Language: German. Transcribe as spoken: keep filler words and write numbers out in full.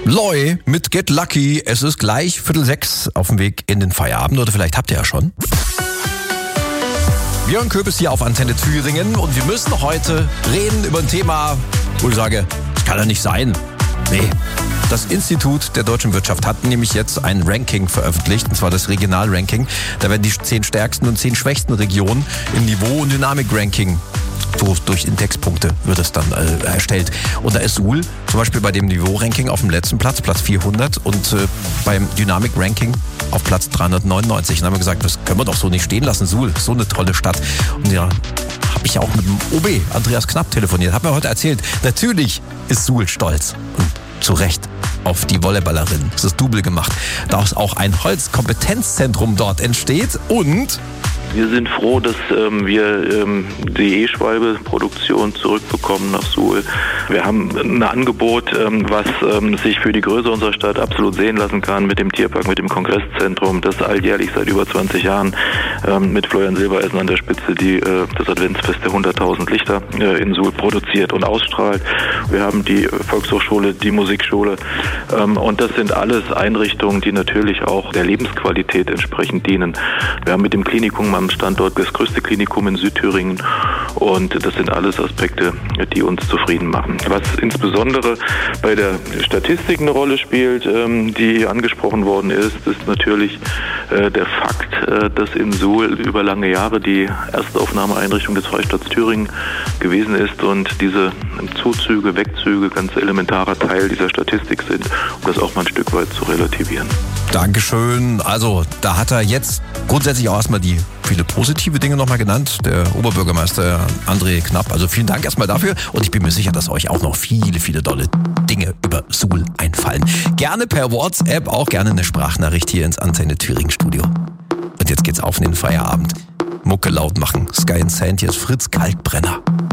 Loi mit Get Lucky. Es ist gleich Viertel sechs auf dem Weg in den Feierabend. Oder vielleicht habt ihr ja schon. Björn Köp ist hier auf Antenne Thüringen. Und wir müssen heute reden über ein Thema, wo ich sage, das kann ja nicht sein. Nee. Das Institut der deutschen Wirtschaft hat nämlich jetzt ein Ranking veröffentlicht, und zwar das Regionalranking. Da werden die zehn stärksten und zehn schwächsten Regionen im Niveau- und Dynamik-Ranking, so durch Indexpunkte wird es dann äh, erstellt. Und da ist Suhl zum Beispiel bei dem Niveau-Ranking auf dem letzten Platz, Platz vierhundert, und äh, beim Dynamik-Ranking auf Platz dreihundertneunundneunzig. Und dann haben wir gesagt, das können wir doch so nicht stehen lassen. Suhl, so eine tolle Stadt. Und ja, habe ich auch mit dem O B, Andreas Knapp, telefoniert. Hat mir heute erzählt, natürlich ist Suhl stolz. Und zu Recht auf die Volleyballerin. Das ist Double gemacht. Da ist auch ein Holzkompetenzzentrum dort entsteht und wir sind froh, dass ähm, wir ähm, die E-Schwalbe-Produktion zurückbekommen nach Suhl. Wir haben ein Angebot, ähm, was ähm, sich für die Größe unserer Stadt absolut sehen lassen kann, mit dem Tierpark, mit dem Kongresszentrum, das alljährlich seit über zwanzig Jahren ähm, mit Florian Silbereisen an der Spitze die, äh, das Adventsfest der hunderttausend Lichter äh, in Suhl produziert und ausstrahlt. Wir haben die Volkshochschule, die Musikschule ähm, und das sind alles Einrichtungen, die natürlich auch der Lebensqualität entsprechend dienen. Wir haben mit dem Klinikum am Standort das größte Klinikum in Südthüringen und das sind alles Aspekte, die uns zufrieden machen. Was insbesondere bei der Statistik eine Rolle spielt, die angesprochen worden ist, ist natürlich der Fakt, dass in Suhl über lange Jahre die Erstaufnahmeeinrichtung des Freistaats Thüringen gewesen ist und diese Zuzüge, Wegzüge ganz elementarer Teil dieser Statistik sind, um das auch mal ein Stück weit zu relativieren. Dankeschön. Also da hat er jetzt grundsätzlich auch erstmal die viele positive Dinge nochmal genannt, der Oberbürgermeister André Knapp. Also vielen Dank erstmal dafür und ich bin mir sicher, dass euch auch noch viele, viele tolle Dinge über Suhl einfallen. Gerne per WhatsApp, auch gerne eine Sprachnachricht hier ins Antenne Thüringen Studio. Und jetzt geht's auf in den Feierabend. Mucke laut machen. Sky and Sand, jetzt Fritz Kalkbrenner.